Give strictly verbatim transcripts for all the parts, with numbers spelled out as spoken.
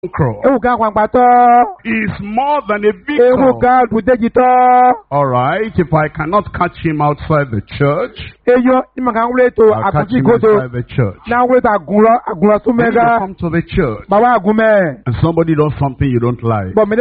is more than a victor. All right, if I cannot catch him outside the church, I'll catch him inside the church. Then you come to the church, and somebody does something you don't like. And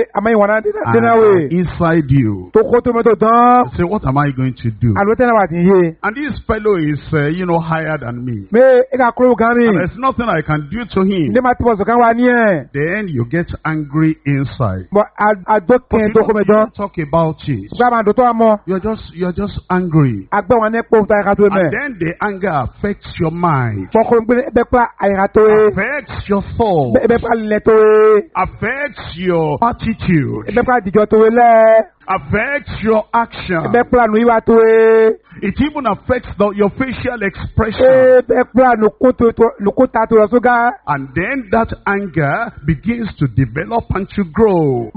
inside you, you say, what am I going to do? And this fellow is, uh, you know, higher than me. And there's nothing I can do to him. Then you get angry inside. But you don't, you don't talk about it. You're just, you're just angry. And then the anger affects your mind, affects your thoughts, affects your attitude, affects your action. It even affects the, your facial expression. And then that anger begins to develop and to grow.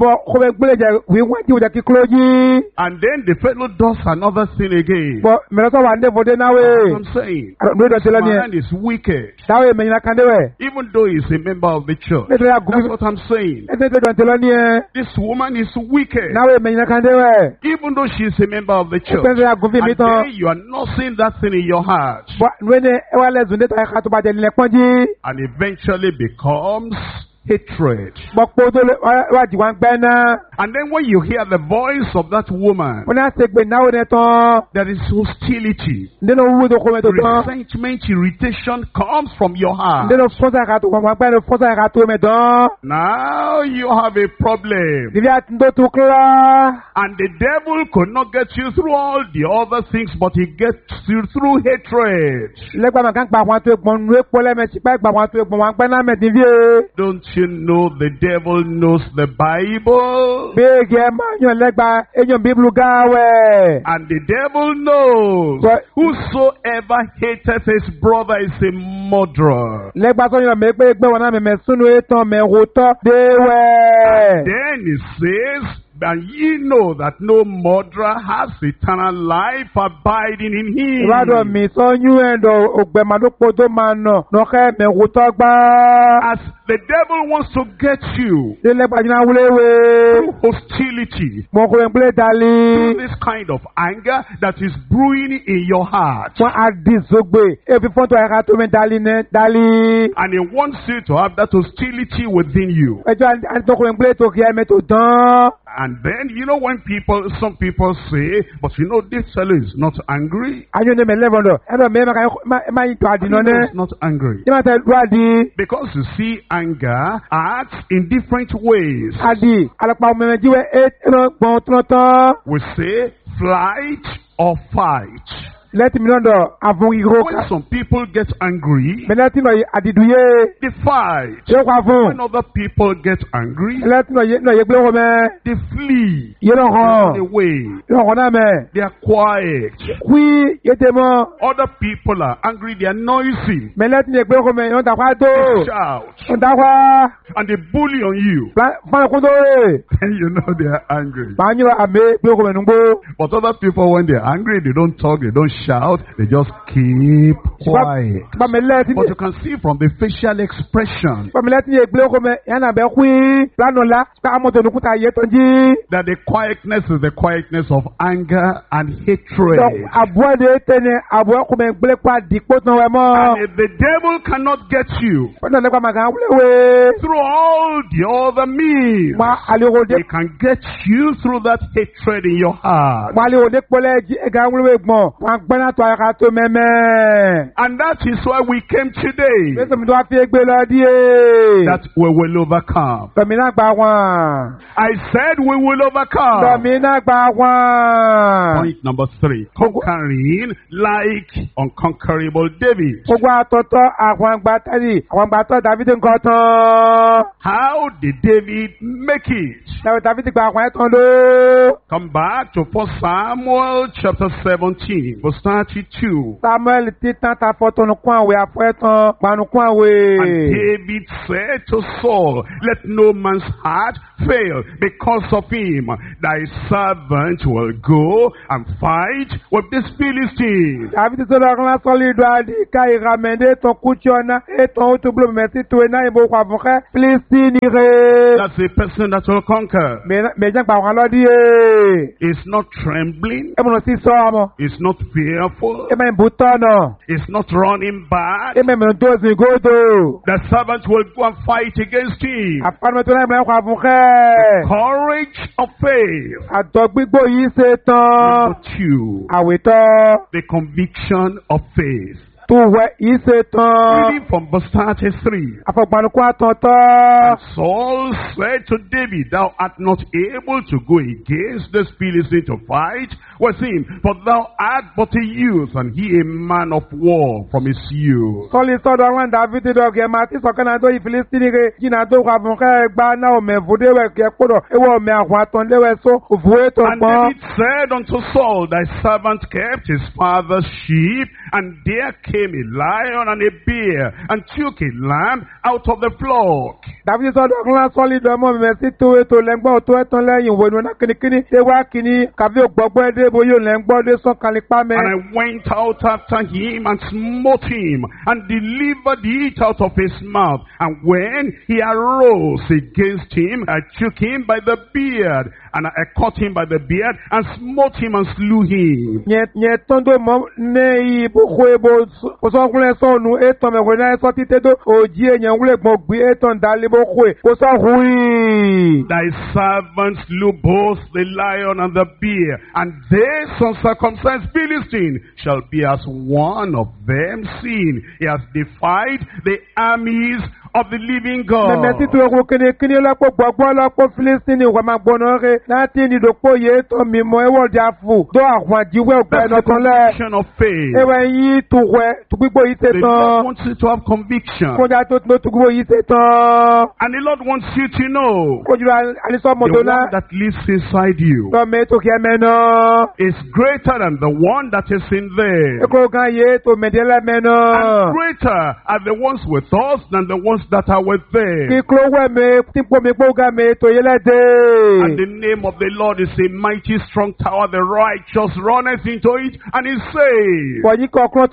And then the fellow does another thing again. That's what I'm saying. This man is wicked. Even though he's a member of the church. That's what I'm saying. This woman is wicked. Even though she's a member of the church. And then you are not seeing that thing in your heart. And eventually becomes hatred. And then when you hear the voice of that woman, there is hostility, resentment, irritation comes from your heart. Now you have a problem. And the devil could not get you through all the other things, but he gets you through hatred. Don't you know the devil knows the Bible? And the devil knows whosoever hateth his brother is a murderer. And then he says, and ye know that no murderer has eternal life abiding in him. As the devil wants to get you through hostility, through this kind of anger that is brewing in your heart. And he wants you to have that hostility within you. And then, you know, when people, some people say, but you know, this fellow is not angry. He's not angry. Because you see, anger acts in different ways. We say flight or fight. Let me know. When some people get angry, they fight. When other people get angry, they flee. They run away. They are quiet. Other people are angry. They are noisy. They shout. And they bully on you. And you know they are angry. But other people, when they are angry, they don't talk. They don't shout, they just keep quiet. But you can see from the facial expression that the quietness is the quietness of anger and hatred. And if the devil cannot get you through all the other means, he can get you through that hatred in your heart. And that is why we came today, that we will overcome. I said we will overcome. Point number three, conquering like unconquerable David. How did David make it? Come back to First Samuel chapter seventeen, verse thirty-two. Samuel titan ta fotonu kwanwe afetan panu kwanwe. And David said to Saul, let no man's heart fail because of him. Thy servant will go and fight with this Philistine. David sọ lọ́kàn lásán lè do adi ká ìràmẹ̀dẹ́ tó kúchọ́nà ètò òtúbùlù mẹ́sì tó iná ìbò kwàfùkẹ́ Philistine rẹ̀. That's a person that will conquer. Mẹ̀jẹ̀ pàwọn lọ́dí yé. It's not trembling. Ẹ mọ̀ sí sọ ọmọ. It's not fearful. Ẹ mọ̀ ìbútọ́ náà. It's not running back. Ẹ mọ̀ ìmọ̀ tó sì gòdò. The servant will go and fight against him. Àpamọ́tò náà ìmọ̀ kwàfùkẹ́. The courage of faith. Àtọ̀gbígbó yìí ṣe tán. Number two. Àwítọ́. The conviction of faith. Reading from verse thirty-three. And Saul said to David, thou art not able to go against this Philistine to fight with him, for thou art but a youth, and he a man of war from his youth. And David said unto Saul, thy servant kept his father's sheep, and there came a lion and a bear, and took a lamb out of the flock. And I went out after him and smote him, and delivered it out of his mouth. And when he arose against him, I took him by the beard, and I caught him by the beard, and smote him and slew him. Thy servant slew both the lion and the bear, and this uncircumcised Philistine shall be as one of them, seeing he has defied the armies of the living God. The conviction of faith. The Lord wants you to have conviction. And the Lord wants you to know the one that lives inside you is greater than the one that is in there. And greater are the ones with us than the ones that are with them. And the name of the Lord is a mighty strong tower. The righteous runneth into it and is saved. He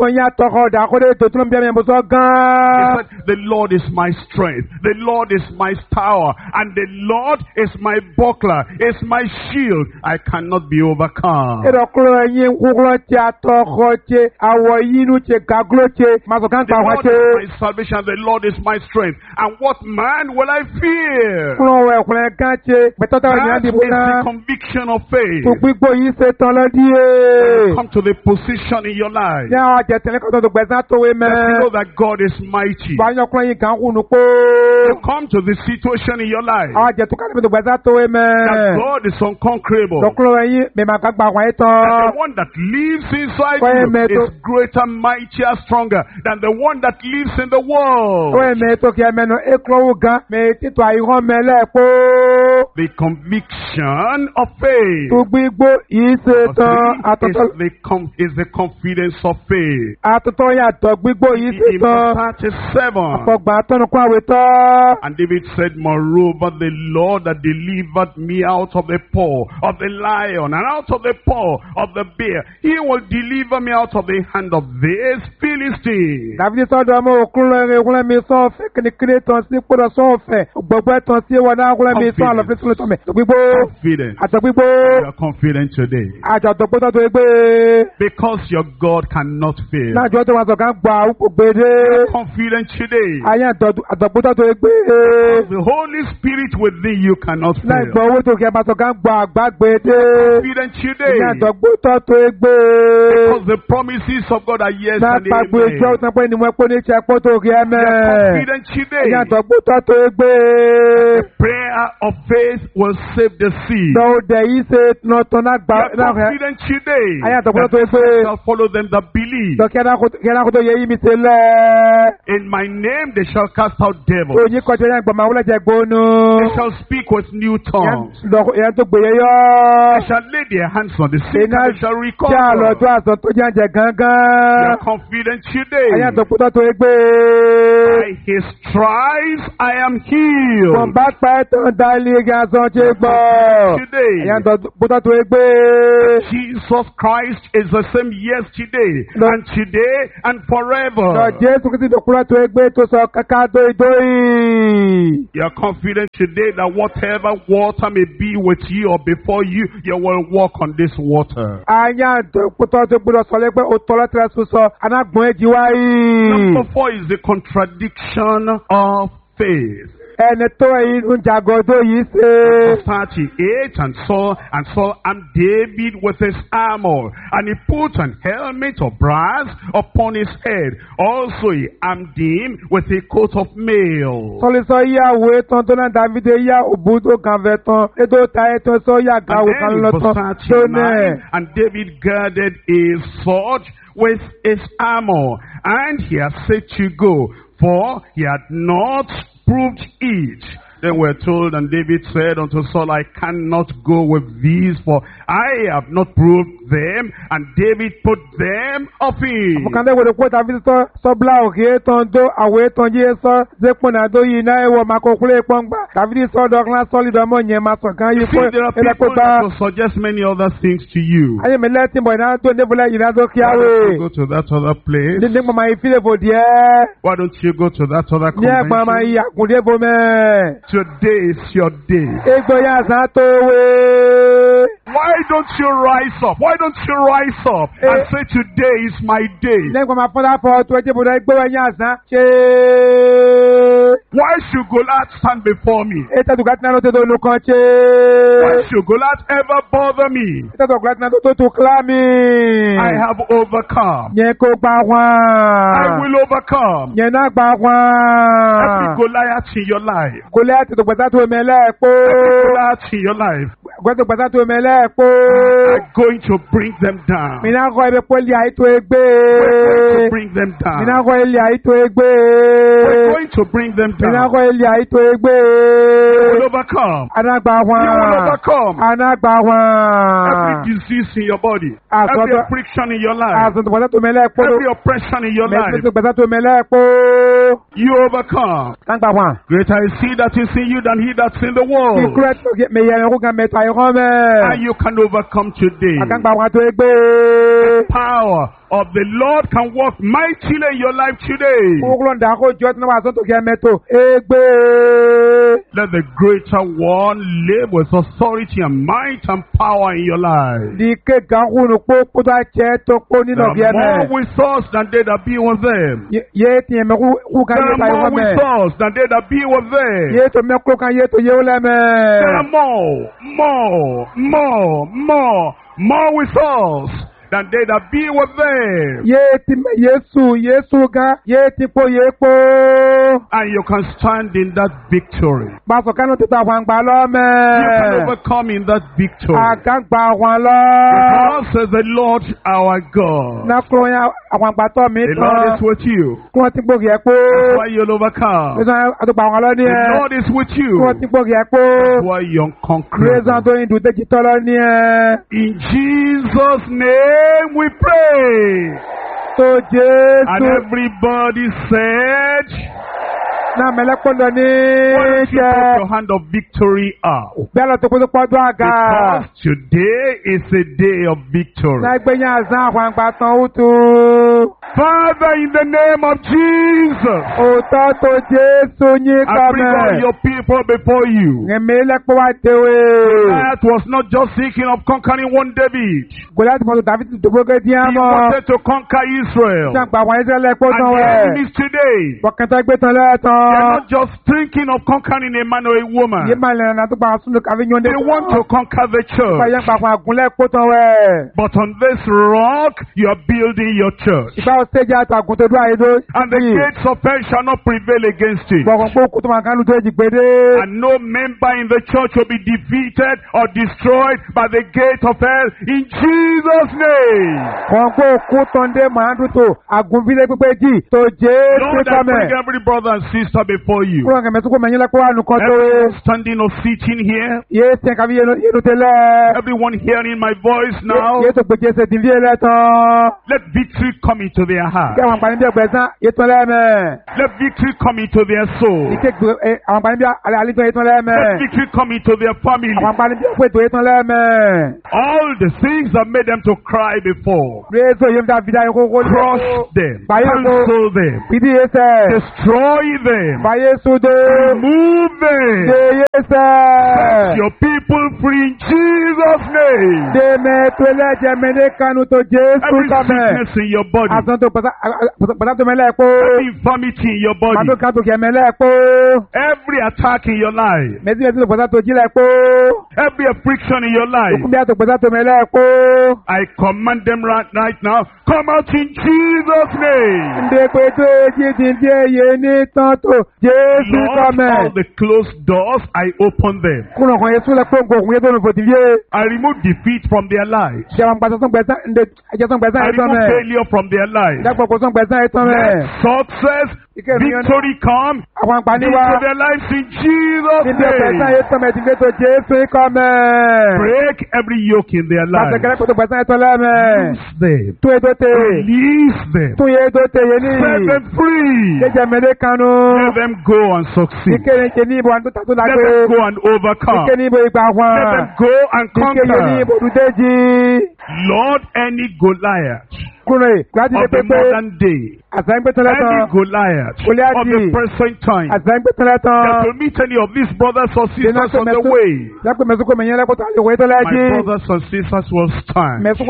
said, the Lord is my strength. The Lord is my tower. And the Lord is my buckler, is my shield. I cannot be overcome. The Lord is my salvation. The Lord is my strength. And what man will I fear? That is the conviction of faith. Come to the position in your life that you know that God is mighty. You come to the situation in your life that God is unconquerable. That the one that lives inside you is greater, mightier, stronger than the one that lives in the world. The conviction of faith is the, com is the confidence of faith. In verse thirty-seven, and David said, moreover, the Lord that delivered me out of the paw of the lion and out of the paw of the bear, he will deliver me out of the hand of this Philistine. Confident. You are confident today because your God cannot fail. You are confident today the Holy Spirit within you cannot fail. Confident today because the promises of God are yes and amen. Confident today. The prayer of faith will save the seed. The confident today. That shall follow them that believe. In my name they shall cast out devils. They shall speak with new tongues. They shall lay their hands on the sick and they shall recover. They are confident today. By his stripes I am healed. Today, Jesus Christ is the same yesterday and today and forever. You are confident today that whatever water may be with you or before you, you will walk on this water. Number four is the contradiction of faith. thirty-eight and Saul and Saul armed David with his armor, and he put an helmet of brass upon his head. Also he armed him with a coat of mail. And then verse thirty-nine, and David girded his sword with his armor, and he had said to go, for he had not proved it. Then we're told, and David said unto Saul, I cannot go with these, for I have not proved them. And David put them of him. See, there are people that will suggest many other things to you. Why don't you go to that other place? Why don't you go to that other convention? Today is your day. Why don't you rise up? Why don't you rise up and say today is my day? Why should Goliath stand before me? Why should Goliath ever bother me? I have overcome. I will overcome every Goliath in your life. Goliath in your life. I'm going to bring them down. I'm going to bring them down. I'm going to bring them down. You will overcome. You will overcome every disease in your body, every affliction in your life, every oppression in your life. You overcome. Greater is he that is in you than he that's in the world. And you can overcome today. The power of the Lord can work mightily in your life today. Let the greater one live with authority and might and power in your life. There are more with us than they that be with them. There are more with us than they that be with them. There are more, more, more, more, more with us than they that be with them. And you can stand in that victory. You can overcome in that victory. Because says the Lord our God. The Lord is with you. That's why you'll overcome. The Lord is with you. That's why you're unconquerable. In Jesus' name we pray. And everybody said, why don't you put your hand of victory up? Because today is a day of victory. Father, in the name of Jesus, I bring all your people before you. Goliath was not just thinking of conquering one David. He wanted to conquer Israel. And the enemies today not just thinking of conquering a man or a woman. They want to conquer the church. But on this rock, you are building your church. And the gates of hell shall not prevail against it. And no member in the church will be defeated or destroyed by the gate of hell in Jesus' name. Lord, I bring every brother and sister before you. Everyone standing or sitting here. Everyone hearing my voice now. Let victory come into their heart. Let victory come into their soul. Let victory come into their family. All the things that made them to cry before, crush them, cancel them, destroy them, remove them, set your people free in Jesus' name. Every sickness in your body, every infirmity in your body, every attack in your life, every affliction in your life, I command them right, right now, come out in Jesus' name. Lord, all the closed doors, I open them. I remove defeat from their lives. I remove failure from their lives. Let success, victory come into their lives in Jesus' name. Break every yoke in their lives. Loose them. Release them. Set them free. Let them go and succeed. Let them go and overcome. Let them go and conquer. Lord, any Goliath of the modern day, any Goliath of the present time that will meet any of these brothers or sisters on the way, my brothers and sisters will stand. They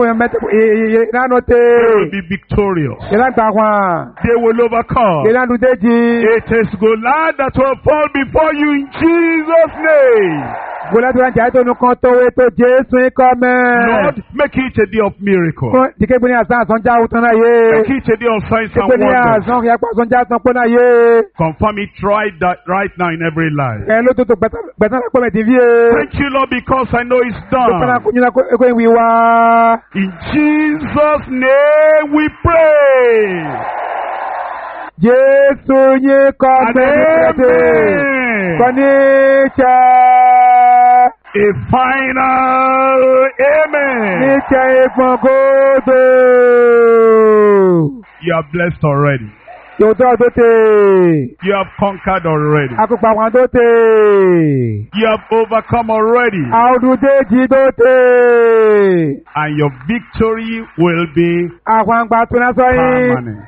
will be victorious. They will overcome. It is Goliath that will fall before you in Jesus' name. Lord, make it a day of miracles. Make it a day of signs and wonders. Confirm it right, that right now in every life. Thank you, Lord, because I know it's done. In Jesus' name we pray. Amen. A final amen. You are blessed already. You have conquered already. You have overcome already. And your victory will be permanent.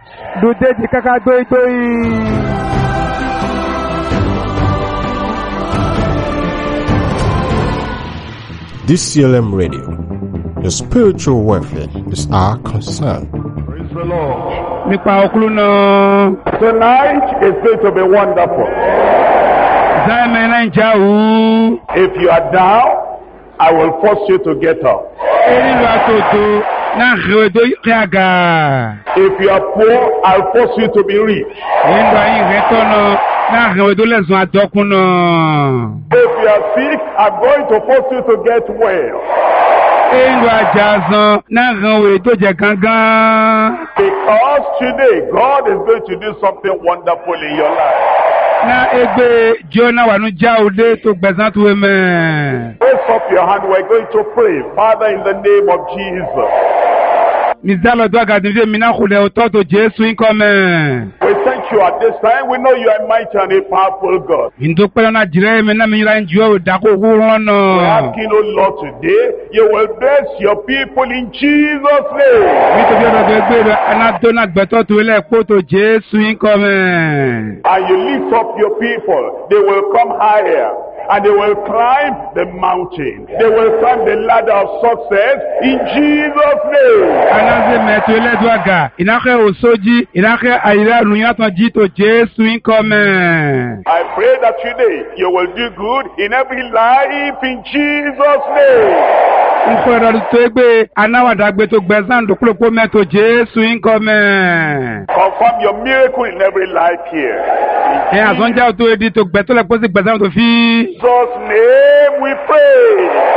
D C L M Radio, your spiritual welfare is our concern. Praise the Lord. Tonight is going to be wonderful. If you are down, I will force you to get up. If you are poor, I'll force you to be rich. If you are sick, I'm going to force you to get well. Because today, God is going to do something wonderful in your life. Raise up your hand, we're going to pray. Father, in the name of Jesus. We thank you at this time. We know you are mighty and a powerful God. We're asking, oh Lord, today you will bless your people in Jesus' name. And you lift up your people. They will come higher and they will climb the mountain. They will climb the ladder of success in Jesus' name. Anaze metole dwaga. Inake osoji, inake aira nuyato jito Jesu inkome. I pray that today you will do good in every life in Jesus' name. Confirm your miracle in every life here. In Jesus' name we pray.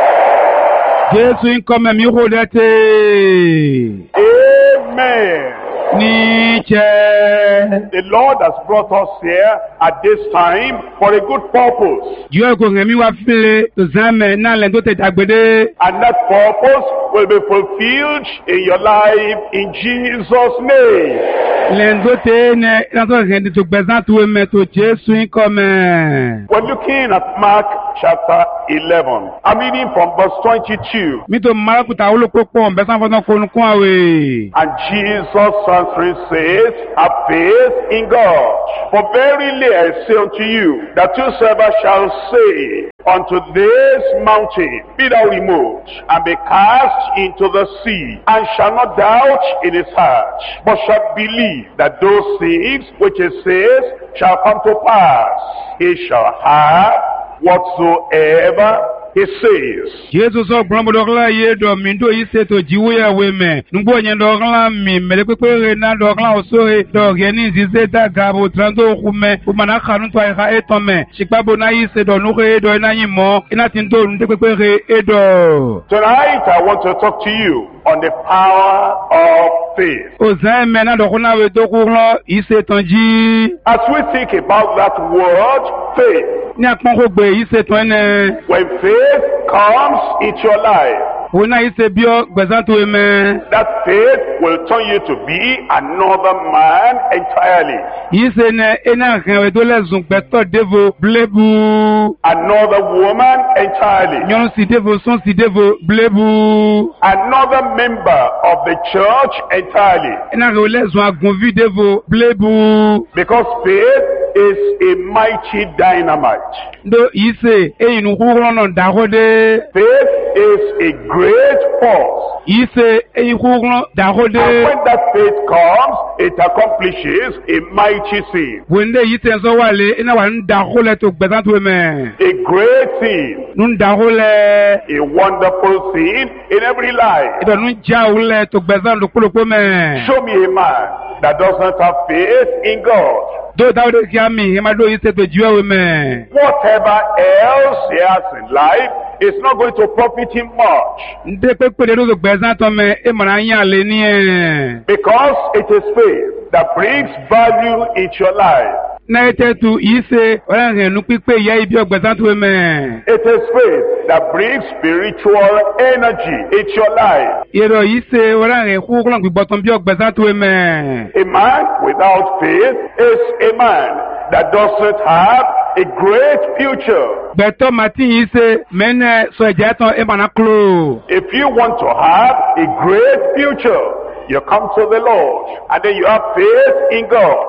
Amen. The Lord has brought us here at this time for a good purpose. And that purpose will be fulfilled in your life in Jesus' name. We're looking at Mark chapter eleven. I'm reading from verse twenty-two. And Jesus answering says, have faith in God. For verily I say unto you, that whosoever shall say unto this mountain, be thou removed, and be cast into the sea, and shall not doubt in his heart, but shall believe that those things which he says shall come to pass, he shall have whatsoever he says. Jesus of Brambodogla Yedo Mindo Iseto Jiwea Weme, Numbo Yandogla Mi, Melepe Nadogla Osoe, Dogeni Zizeta Gabo, Trando Hume, Umanaka Etome, Chicago Naise, Donuke Edo Nanimo, Inatinto Ndepe Edo. Tonight I want to talk to you on the power of faith. As we think about that word, faith, when faith comes into your life, that faith will turn you to be another man entirely. Another woman entirely. Another member of the church entirely. Because faith is a mighty dynamite. Faith is a great force. And when that faith comes, it accomplishes a mighty thing. A great thing. A wonderful thing in every life. Show me a man that doesn't have faith in God. Whatever else he has in life is not going to profit him much. Because it is faith that brings value into your life. It is faith that brings spiritual energy into your life. A man without faith is a man that doesn't have a great future. If you want to have a great future, you come to the Lord, and then you have faith in God.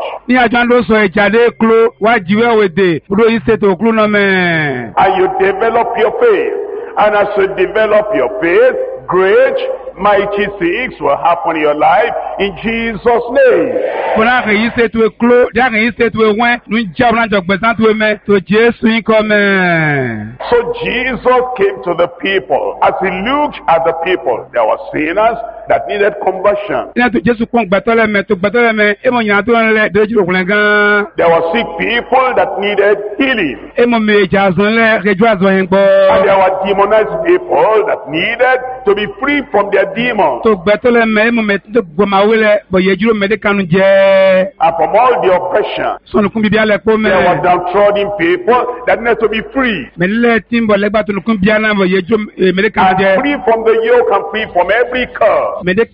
And you develop your faith. And as you develop your faith, great, mighty things will happen in your life in Jesus' name. So Jesus came to the people. As he looked at the people, there were sinners that needed conversion. There were sick people that needed healing. And there were demonized people that needed to be free from their demons. And from all the oppression, there were downtrodden people that needed to be free. And free from the yoke and free from every curse. And then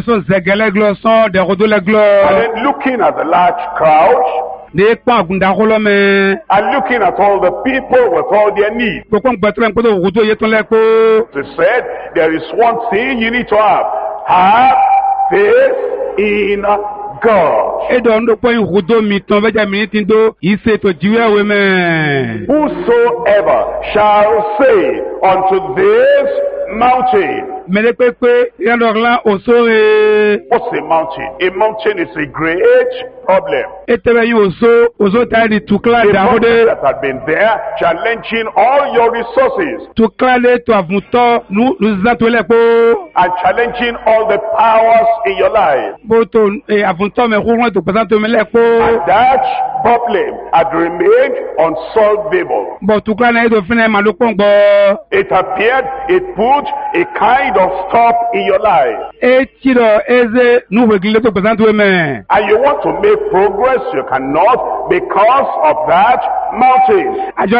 looking at the large crowd, and looking at all the people with all their needs, they said, there is one thing you need to have. Have faith in God. Whosoever shall say unto this mountain. What's a mountain? A mountain is a great problem. The mountain that had been there, challenging all your resources. And challenging all the powers in your life. And that problem had remained unsolvable. It appeared it put a kind of stop in your life. And you want to make progress, you cannot because of that mountain.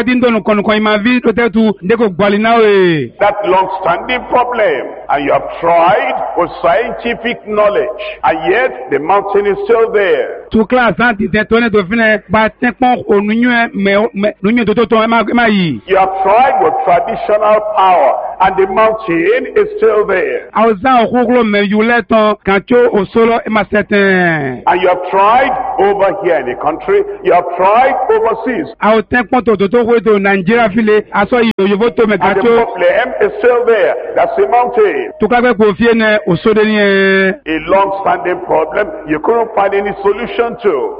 That long-standing problem. And you have tried with scientific knowledge, and yet the mountain is still there. You have tried with traditional power, and the mountain is still there. And you have tried over here in the country, you have tried overseas. And the problem is still there. That's the mountain. A long-standing problem you couldn't find any solution to.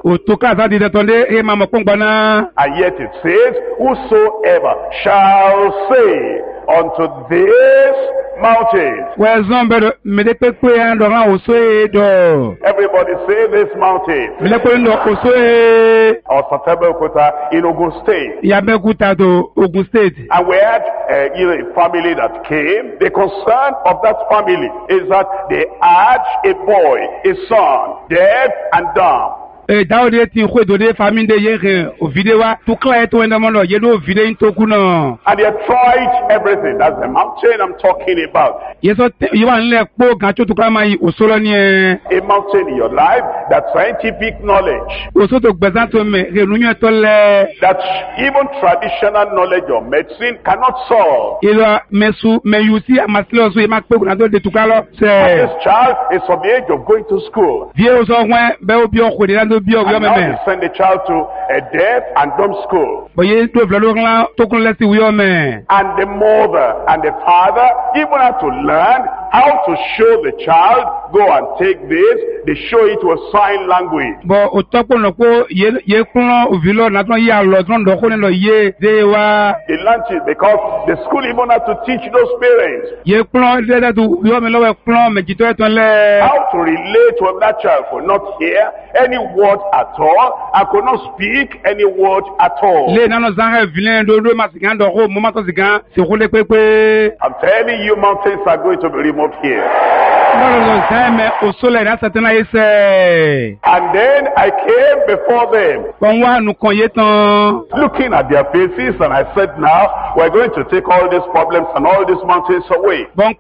And yet it says, whosoever shall say unto this mountain. Everybody say this mountain. Or Satabekota in Ogun State. And we had uh, you know, a family that came. The concern of that family is that they had a boy, a son, deaf and dumb. And they have tried everything. That's the mountain I'm talking about. A mountain in your life, that scientific knowledge. That even traditional knowledge of medicine cannot solve. And this child is from the age of going to school. And now you send the child to a deaf and dumb school. And the mother and the father even have to learn how to show the child, go and take this. They show it with sign language. They learn it because the school even have to teach those parents how to relate with that child, could not hear any word at all, I could not speak any word at all. I'm telling you, mountains are going to be removed here. And then I came before them, looking at their faces, and I said, now we're going to take all these problems and all these mountains away. And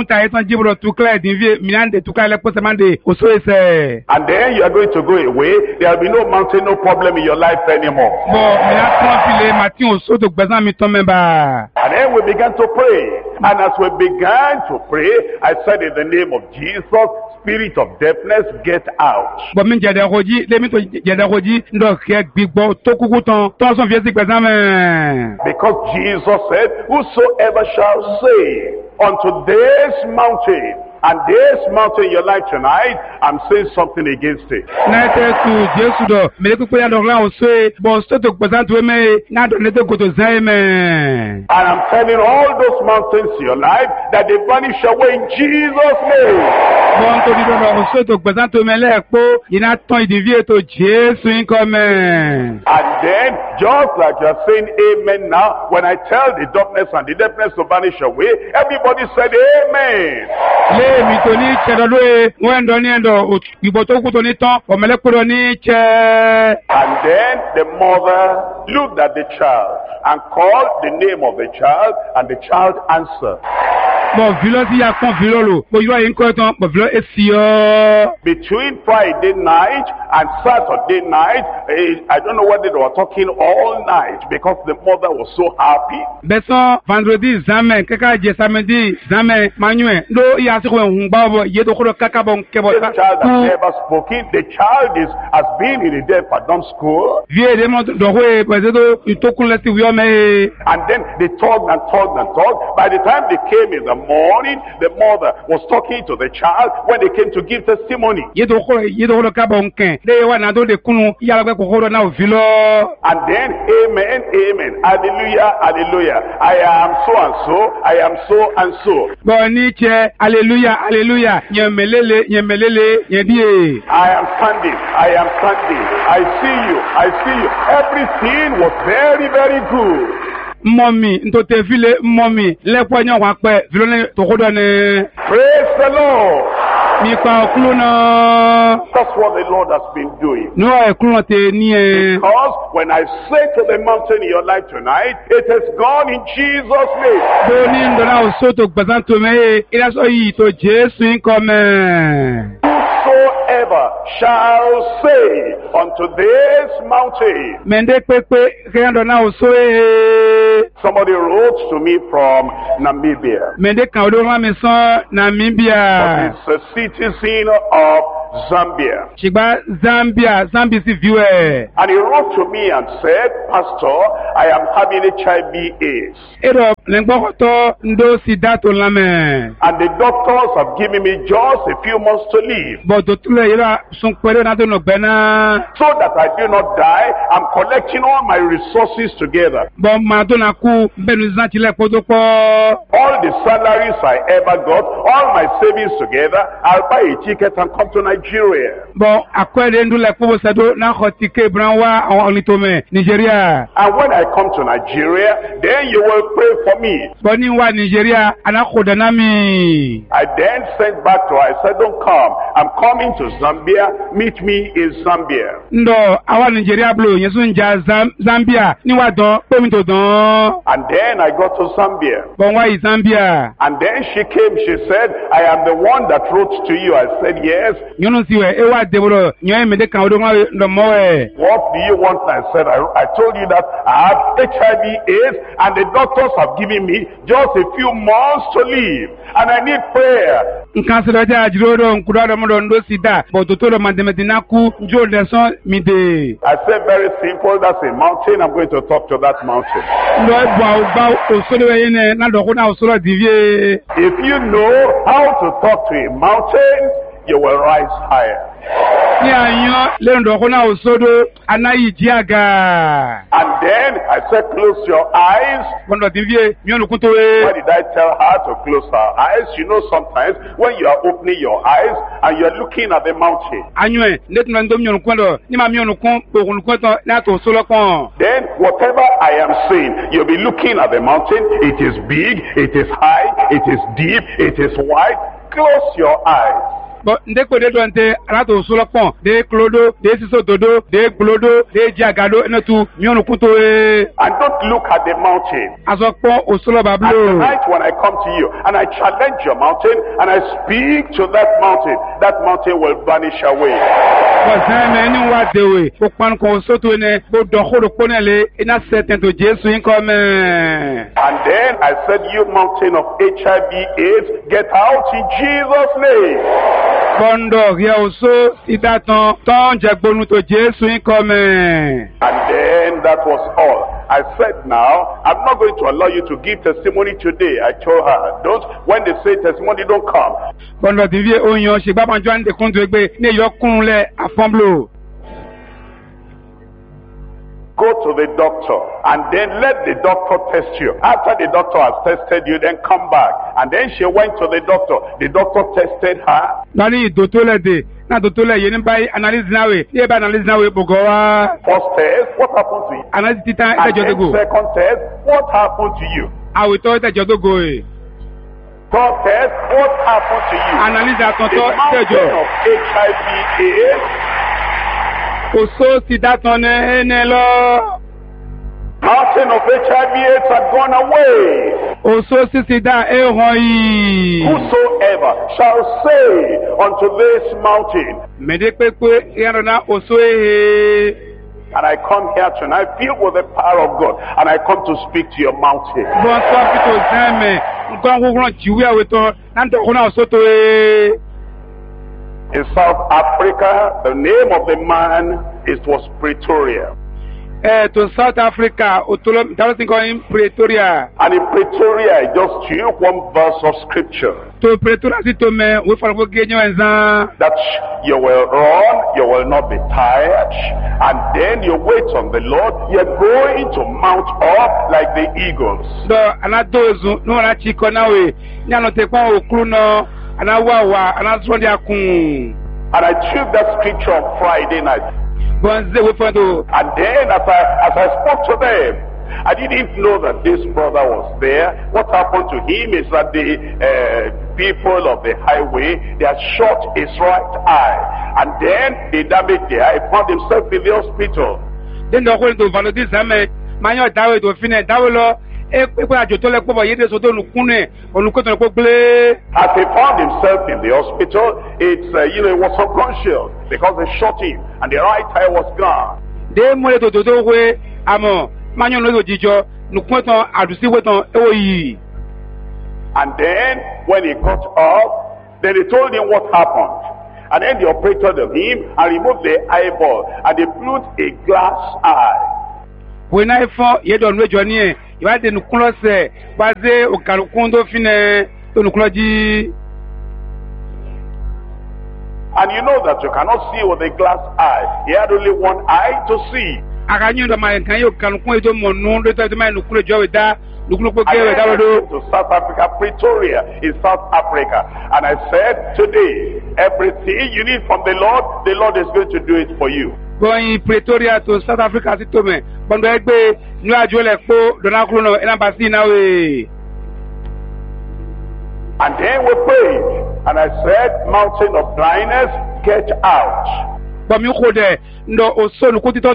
then you are going to go away. There will be no mountain, no problem in your life anymore. And then we began to pray. And as we began to pray, I said, in the name of Jesus, spirit of deafness, get out. Because Jesus said, whosoever shall say unto this mountain, and this mountain in your life tonight, I'm saying something against it. And I'm telling all those mountains in your life that they vanish away in Jesus' name. And then, just like you're saying amen now, when I tell the darkness and the deafness to vanish away, everybody said amen. And then the mother looked at the child and called the name of the child, and the child answered. Bon, violence, il y a con viololo. Bon, il y a une coton, bon, violence, et si, between Friday night and Saturday night, eh, I don't know whether they were talking all night because the mother was so happy. Besson, vendredi, jamais, kaka, je samedi, jamais, manuel. No, il y a ce qu'on babo, il y a de quoi kaka bon, kebo. The child has never spoken. The child is has been in the deaf pardon school. Vieux, des mondes de rue, président, il toque le studio, mais. And then they talked and talked and talked. By the time they came in the morning, the mother was talking to the child when they came to give testimony. And then, amen, amen, hallelujah, hallelujah. I am so and so, I am so and so. Hallelujah, hallelujah. I am standing, I am standing. I see you, I see you. Everything was very, very good. Mommy, ntote vile mommy, le poignon wa pe, vile to kodane. Praise the Lord. Mi pa kluna. That's what the Lord has been doing. No e kluna te ni e. Because when I say to the mountain in your life tonight, it has gone in Jesus' name. Boni ndona osoto gbazanto me, ila so yi to Jesu in come. Whosoever shall say unto this mountain. Mende pepe ndona osoe. Somebody wrote to me from Namibia. Mende kaudo ma meson Namibia. It's a citizen of Zambia. Chiba Zambia, Zambia si viewer. And he wrote to me and said, Pastor, I am having H I V AIDS. Edo lengbokoto ndo sidato lame. And the doctors have given me just a few months to live. But tule ira sunkwere na do no bena. So that I do not die, I'm collecting all my resources together. But ma do na ku benu zanti le podoko. All the salaries I ever got, all my savings together, I'll buy a ticket and come to Nigeria. Bon, akwede ndu le pobo sado na khotike branwa onitome Nigeria. And when I come to Nigeria, then you will pray for me. Boni wa Nigeria anakoda nami. I then sent back to her. I said, don't come. I'm coming to Zambia. Meet me in Zambia. Ndo awa Nigeria blo yesu nja Zambia ni wa don pomi to don. And then I got to Zambia. Bon wa i Zambia. And then she came. She said, I am the one that wrote to you. I said, yes. What do you want? I said, I, I told you that I have H I V AIDS and the doctors have given me just a few months to live. And I need prayer. I said, very simple. That's a mountain. I'm going to talk to that mountain. If you know how to talk to a mountain, you will rise higher. And then I said, close your eyes. Why did I tell her to close her eyes? You know, sometimes when you are opening your eyes and you are looking at the mountain, then whatever I am saying, you'll be looking at the mountain. It is big, it is high, it is deep, it is wide. Close your eyes. But ndeko de doante alato solopon de clodo de siso dodo de glodo de jagado enetu mionu kuto e. And don't look at the mountain. Asopon osolo bablo. And tonight when I come to you and I challenge your mountain and I speak to that mountain, that mountain will vanish away. And then I said, you mountain of H I V AIDS, get out in Jesus' name. And then that was all. I said, now, I'm not going to allow you to give testimony today. I told her, don't, when they say testimony, don't come. Go to the doctor and then let the doctor test you. After the doctor has tested you, then come back. And then she went to the doctor. The doctor tested her. Na dotole yeni bai analyze nawe ye ba analyze nawe bogowa. First test, what happened to you? Analyze tita e jodogo. Second test, what happened to you? I will tell e jodogo e. Third test, what happened to you? Analyze atonto e jodogo. H I V AIDS. Oso si datone ene lo. Mountain mountain of H I V AIDS had gone away. Whosoever shall say unto this mountain, and I come here tonight filled with the power of God, and I come to speak to your mountain. In South Africa, the name of the man it was Pretoria. Uh, to South Africa, that was in Pretoria. And in Pretoria, I just took one verse of scripture. To Pretoria, that you will run, you will not be tired, and then you wait on the Lord. You're going to mount up like the eagles. And I took that scripture on Friday night. And then as I as I spoke to them, I didn't know that this brother was there. What happened to him is that the uh, people of the highway, they had shot his right eye. And then they damaged the eye. He found himself in the hospital. Then the whole to validate him. Manuel Dawe to finish Dawolo. As he found himself in the hospital, it's uh, you know, he was unconscious because they shot him and the right eye was gone. And then when he got up, then they told him what happened. And then they operated on him and removed the eyeball and they put a glass eye. When I found you don't know Johnny, you had the nuclear say, but they Okarukundo Fine to Nucleji. And you know that you cannot see with a glass eye. He had only one eye to see. I knew the man can you can point to Monon, the man nuclear joy with that. To South Africa, Pretoria in South Africa. And I said, today, everything you need from the Lord, the Lord is going to do it for you. Going Pretoria to South Africa, Sitome, Bondegbe, New Jolepo, Donaclono, and Embassy now. And then we prayed, and I said, mountain of blindness, get out. But you could no, so no, could it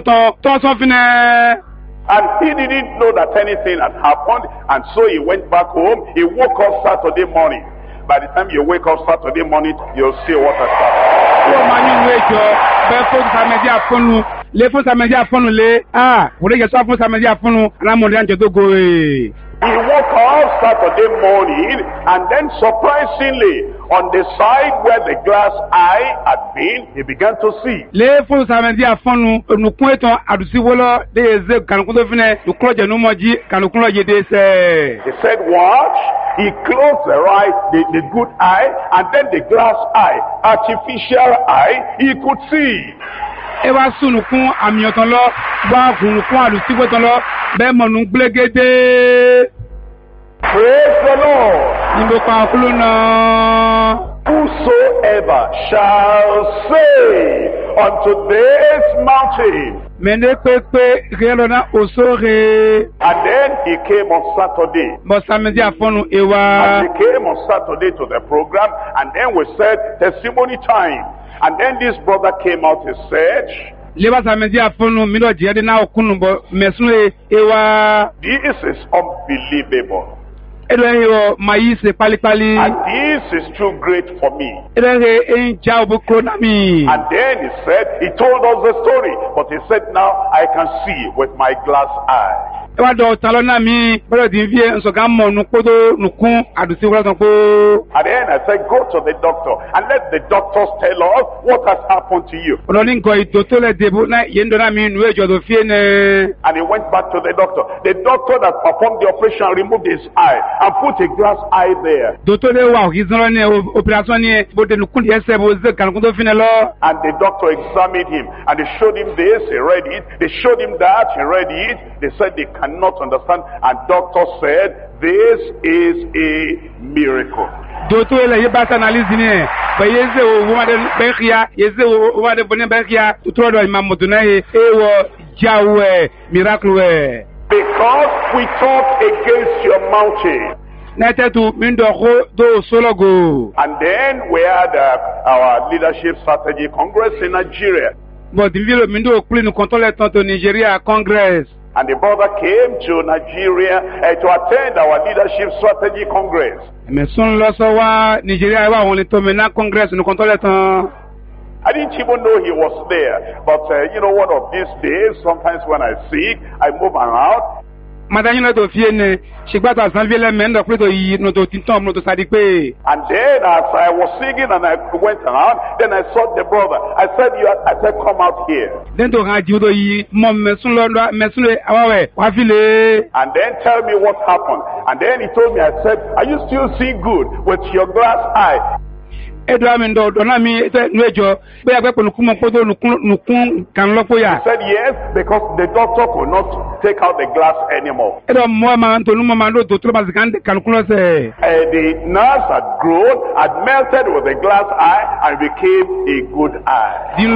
and he didn't know that anything had happened, and so he went back home. He woke up Saturday morning. By the time you wake up Saturday morning, you'll see what has happened. He woke up Saturday morning, and then surprisingly, on the side where the glass eye had been, he began to see. He said, watch. He closed the right, the, the good eye, and then the glass eye, artificial eye, he could see. Ewa sunukun amiotan lo gba kunukun alusibotan lo be monun glegede. Praise the Lord. Nimbo pa kuluna. Whosoever shall say unto this mountain. Mende pepe relona osore. And then he came on Saturday. But samedi afonu ewa. And he came on Saturday to the program, and then we said testimony time. And then this brother came out and said, this is unbelievable. And this is too great for me. And then he said, he told us the story, but he said, now I can see with my glass eye. And then I said, go to the doctor and let the doctors tell us what has happened to you. And he went back to the doctor. The doctor that performed the operation removed his eye and put a glass eye there. And the doctor examined him and they showed him this, he read it. They showed him that, he read it. They said they cannot understand, and doctor said this is a miracle. Because we talk against your mountain. And then we had uh, our leadership strategy congress in Nigeria. But the Mindo Clean control Nigeria Congress. And the brother came to Nigeria uh, to attend our leadership strategy congress. Mais son lo so wa Nigeria wa won le to me na congress no kon to le tan. I didn't even know he was there. But uh, you know, one of these days, sometimes when I sick, I move around. Madame no to fie ne shigba ta san vie le men do to yi no to tintom no to sadi pe. And then as I was singing and I went around, then I saw the brother. I said, you are, I said, come out here. Then to ha ji do yi mom me sun lo me sun le awawe wa file. And then tell me what happened. And then he told me, I said, are you still seeing good with your glass eye? He said yes, because the doctor could not take out the glass anymore. Uh, the nerves had grown, had melted with the glass eye, and became a good eye.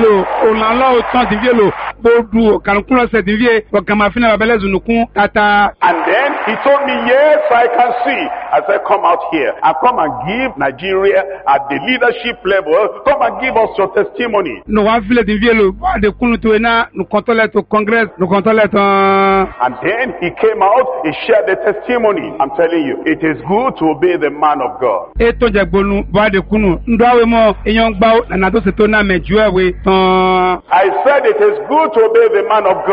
And then he told me, yes, I can see. I said, come out here and come and give Nigeria at the leadership level, come and give us your testimony. No, I feel it in Vielo. The Kunu na no control to Congress, no control. And then he came out, he shared the testimony. I'm telling you, it is good to obey the man of God. I said it is good to obey the man of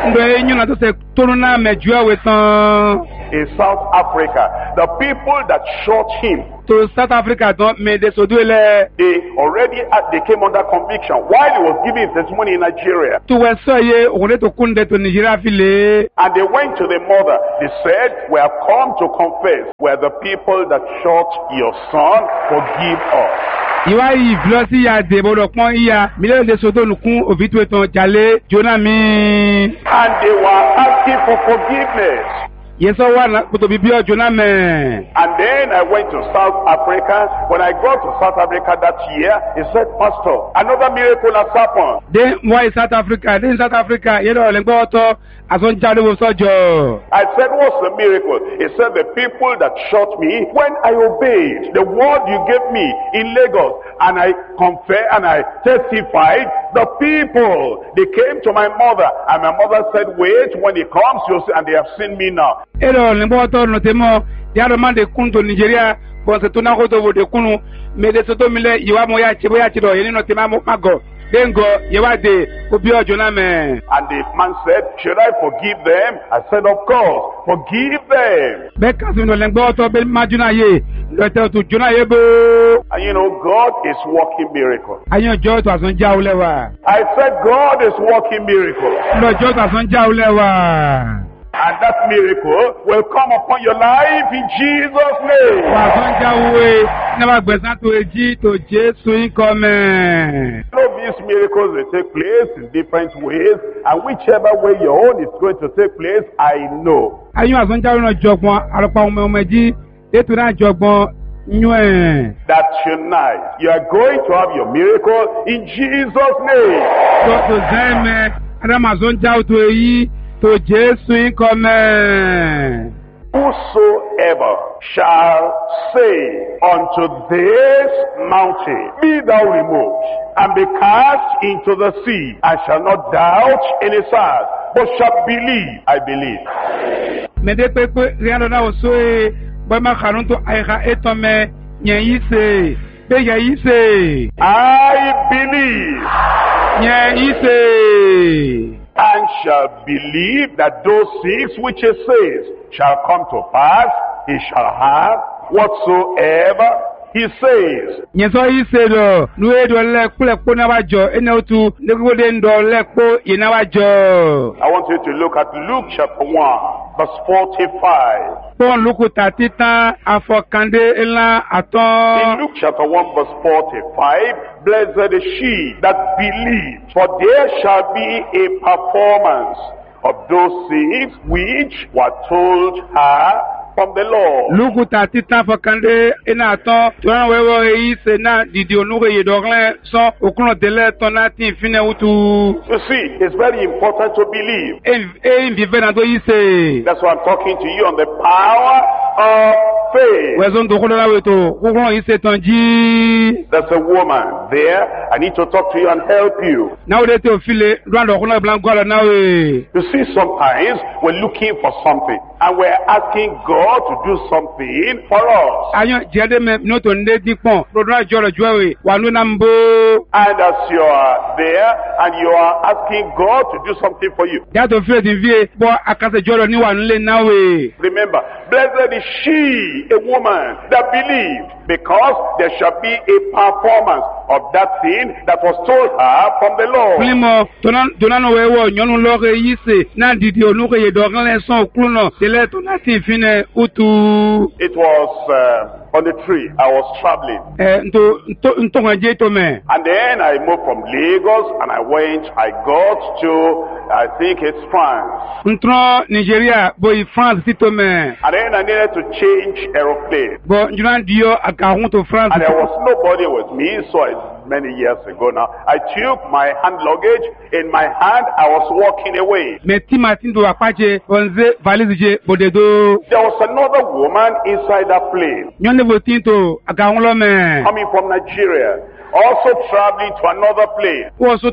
God. In South Africa, the people that shot him, to South Africa, don't make this so do it. They already had, they came under conviction while he was giving his testimony in Nigeria. To Wesoye, only to Kunde to Nigeria file. And they went to the mother. They said, "We have come to confess. We're the people that shot your son. Forgive us." Iwa yi blosi ya debo dokpon iya million de sodo nukun obitwe ton jale jona mi. And they were asking for forgiveness. Yes, I want to be pure, Jonah. And then I went to South Africa. When I got to South Africa that year, he said, "Pastor, another miracle has happened." Then why South Africa? Then South Africa, you know, I said, "What's the miracle?" He said, "The people that shot me, when I obeyed the word you gave me in Lagos, and I confess and I testified, the people, they came to my mother, and my mother said, wait, when he comes, you'll see, and they have seen me now." Hello, Limboto, no temo, the other man de Kunto Nigeria, but the Tunahoto de Kunu, made the Sotomile, you are Moya Chiboyachido, you know, Timamo Mago. Then go, Yewade, Ubio Joname. And the man said, "Should I forgive them?" I said, "Of course, forgive them." Because you know, Limboto, Majunaye, letter to Junayebo. And you know, God is working miracles. And your joy was on Jaulewa. I said, God is working miracles. No joy was on Jaulewa. And that miracle will come upon your life in Jesus' name. You know, these miracles, they take place in different ways, and whichever way your own is going to take place, I know. That's tonight. You are going to have your miracle in Jesus' name. To Jesus in command. Whosoever shall say unto this mountain, "Be thou removed, and be cast into the sea," and shall not doubt in his heart, but shall believe, I believe. I believe. And shall believe that those things which he says shall come to pass, he shall have whatsoever he says. I want you to look at Luke chapter one, verse forty-five. In Luke chapter one, verse forty-five, "Blessed is she that believes, for there shall be a performance of those things which were told her from the Lord." You see, it's very important to believe. That's why I'm talking to you on the power of faith. There's a woman there. I need to talk to you and help you. You see, sometimes we're looking for something and we're asking God to do something for us. And as you are there and you are asking God to do something for you, remember, blessed is she, a woman that believed, because there shall be a performance of that thing that was told her from the Lord. It was uh, on the tree. I was traveling. And then I moved from Lagos and I went, I got to, I think it's France. And then I needed to change aeroplane. And there was nobody with me, so I, many years ago now, I took my hand luggage in my hand, I was walking away. There was another woman inside that plane, coming from Nigeria, also traveling to another place.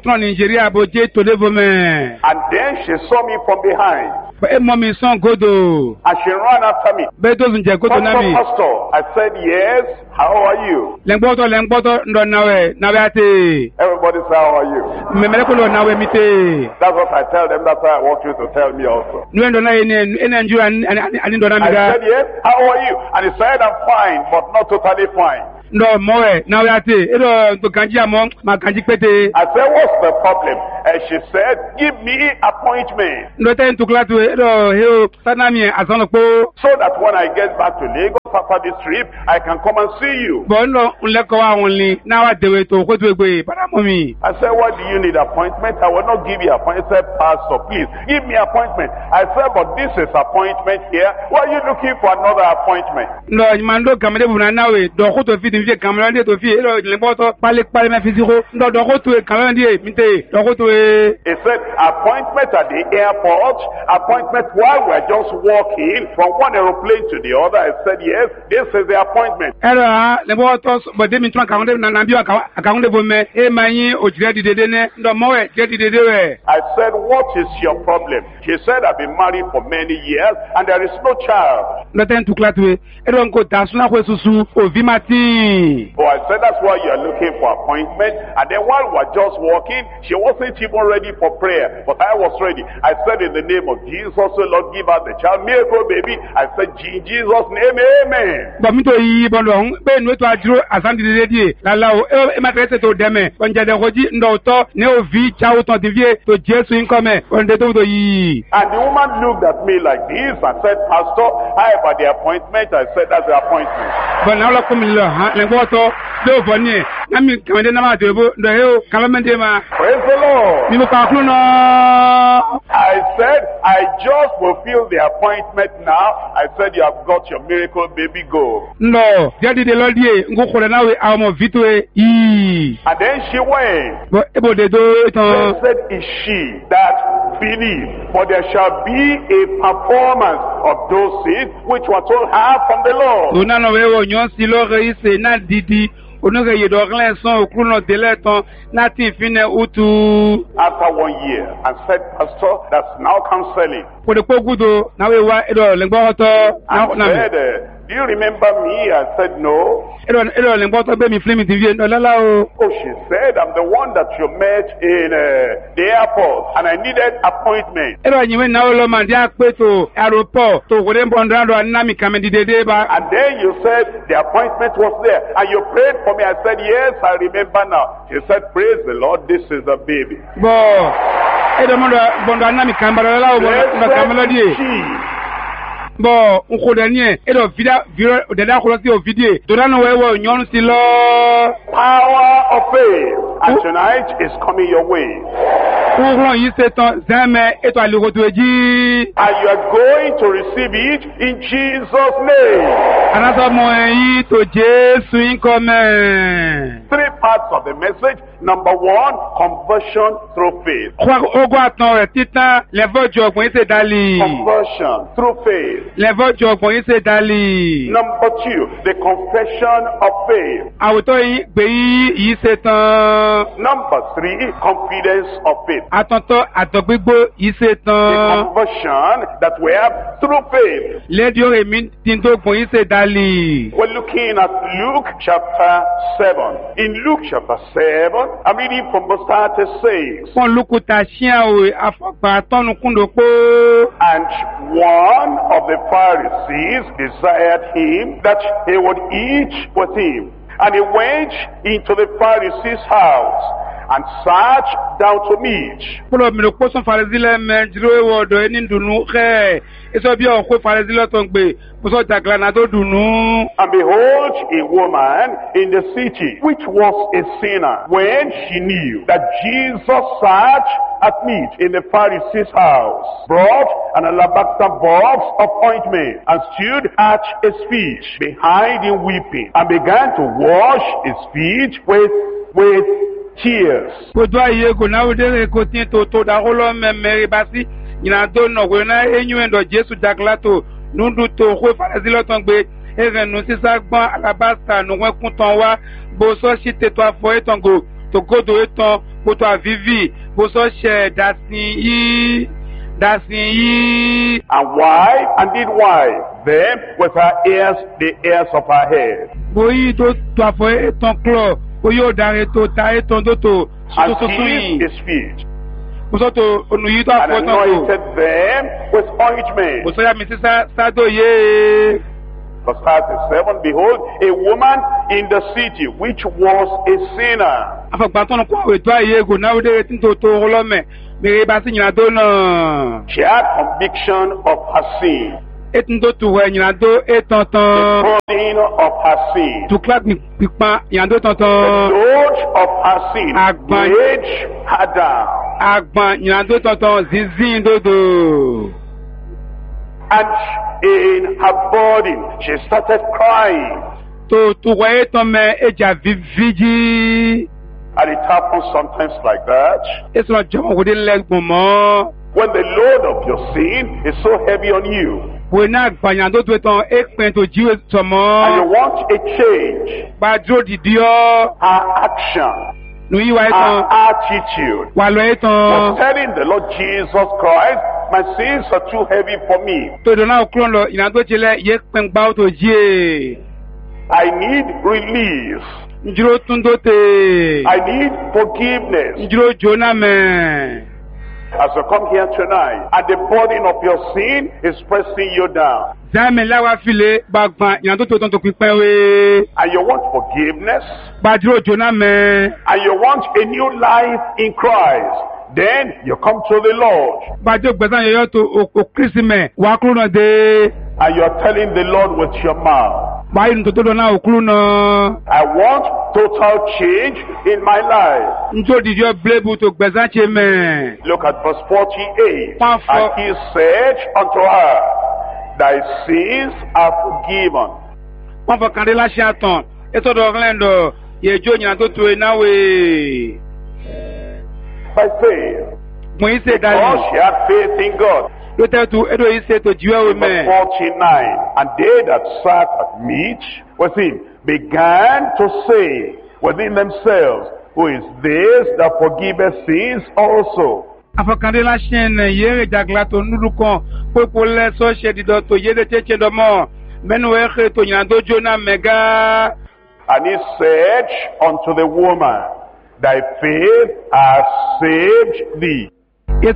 And then she saw me from behind. And she ran after me. Pastor, Pastor, I said, yes, how are you? Everybody say, how are you? That's what I tell them, that's why I want you to tell me also. I said, yes, how are you? And he said, I'm fine, but not totally fine. No, more. Now I say, I said, what's the problem? And she said, give me appointment. So that when I get back to Lagos after this trip, I can come and see you. I said, what do you need appointment? I will not give you appointment. I said, Pastor, please, give me appointment. I said, but this is appointment here. Why are you looking for another appointment? No, He said, appointment at the airport, appointment while we're just walking from one aeroplane to the other. I said, yes, this is the appointment. I said, what is your problem? She said, I've been married for many years and there is no child. Oh, I said, that's why you are looking for appointment. And then while we were just walking, she wasn't even ready for prayer. But I was ready. I said, in the name of Jesus, so Lord, give us the child. Miracle baby. I said, in Jesus' name, amen. And the woman looked at me like this and said, Pastor, how about the appointment? I said, that's the appointment. Praise the Lord. I said, I just fulfilled the appointment now. I said, you have got your miracle baby, go. No. And then she went. Blessed is she that believes, for there shall be a performance of those things which were told her from the Lord. After one year, and said, Pastor, that's now counseling. And said, uh, do you remember me? I said, no. Oh, she said, I'm the one that you met in uh, the airport, and I needed appointment. And then you said the appointment was there, and you prayed for me. I said, yes, I remember now. She said, praise the Lord, this is the baby. Bon, on connaît et le vida vira de la relation au vidéo. Donnant ouais ouais on si lo power of faith and tonight is coming your way. Pour y c'est ton jamais et toi le retourner. And you are going to receive it in Jesus name. Another moyen to Jésus in commun. Three parts of the message. Number one, conversion through faith. Conversion through faith. Number two, the confession of faith. Number three, confidence of faith. The conversion that we have through faith. We're looking at Luke chapter seven. In Luke chapter seven, I'm reading from verse thirty-six. And one of the Pharisees desired him that he would eat with him. And he went into the Pharisee's house and sat down to meat. And behold, a woman in the city, which was a sinner, when she knew that Jesus sat at meat in the Pharisee's house, brought an alabaster box of ointment, and stood at his feet behind him weeping, and began to wash his feet with with tears. Nundu to ho farazilo tongbe ere nu sisa gban alabasta nu wen kun ton wa bo so site to afo etongo to godo eton bo to avivi bo so she dasin yi dasin yi. And why? And did why? Then with her ears, the ears of her head. Bo yi to to afo eton klo bo yo dare to ta eton do to and kissed his feet. And anointed them with ointment. Verse thirty-seven, behold, a woman in the city which was a sinner. She had conviction of her sin. The burden of her sin. The load of her sin weighed her down. And in her burden, she started crying. And it happens sometimes like that. When the load of your sin is so heavy on you, and you want a change, her action, her attitude was telling the Lord Jesus Christ, my sins are too heavy for me. I need release. I need forgiveness. As you come here tonight, and the burden of your sin is pressing you down, and you want forgiveness, and you want a new life in Christ, then you come to the Lord. And you are telling the Lord with your mouth, I want total change in my life. Look at verse forty-eight. And he said unto her, thy sins are forgiven. By faith. Because she had faith in God. Verse forty-nine, and they that sat at meat with him began to say within themselves, who is this that forgiveth sins also? And he said unto the woman, thy faith has saved thee. The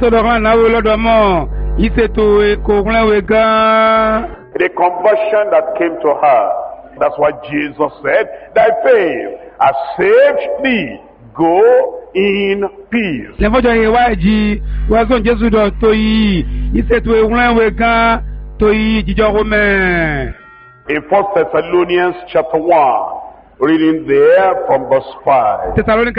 conversion that came to her, that's why Jesus said, thy faith has saved thee. Go in peace. In First Thessalonians chapter one, reading there from verse five. For our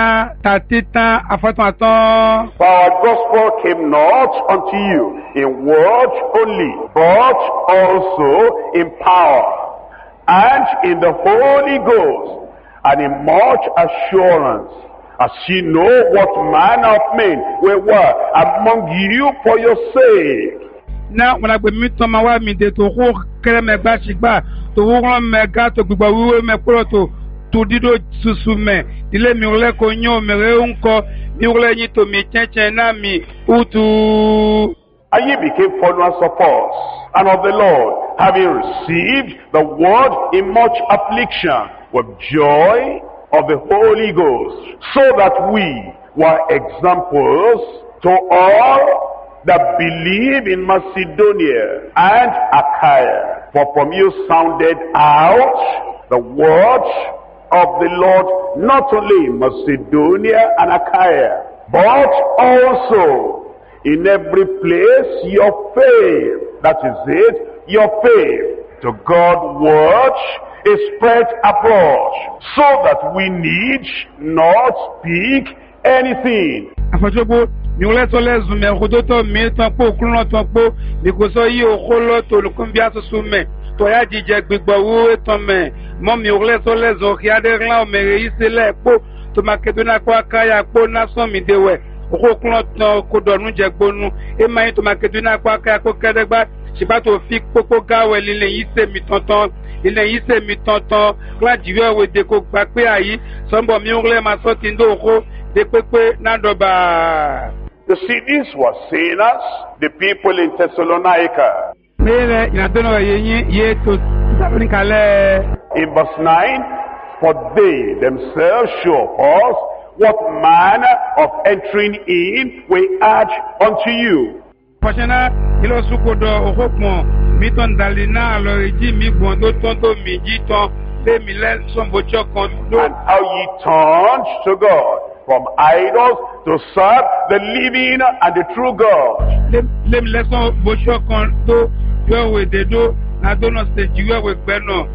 gospel came not unto you in word only, but also in power, and in the Holy Ghost, and in much assurance, as ye know what manner of men we were among you for your sake. Na wana gbe mi ton ma wa mi de to ko kere me gba sigba to wo ran me ga to gbogbo wiwe me poro to to dido susu me dile mi ole ko nyo me re unko mi ole yin to mi chenchen na mi utu. And ye became followers of us and of the Lord, having received the word in much affliction with joy of the Holy Ghost, so that we were examples to all that believe in Macedonia and Achaia. For from you sounded out the word of the Lord, not only in Macedonia and Achaia, but also in every place your faith, that is it, your faith to God's word is spread abroad, so that we need not speak anything. Mi wole to le zume rodoto mi tan po kunlo tan po mi ko so yi o kholo to lukun bi asusu me to ya jije gbigbo wo etan me mo mi wole to le zo ki ade ran o mere yi se le po to Makedonia ko akaya po na so mi dewe o ko kunlo tan ko donu je gbonu e ma yin to Makedonia ko akaya ko kedegba siba to fi popo gawe lile yi se mi tonton ile yi se mi tonton kla jiwe we de ko gba pe ayi sombo mi wole ma so ti ndo ko de pepe na doba. You see, these were sinners, the people in Thessalonica. In verse nine, for they themselves show us what manner of entering in we urge unto you. And how ye turned to God from idols to serve the living and the true God.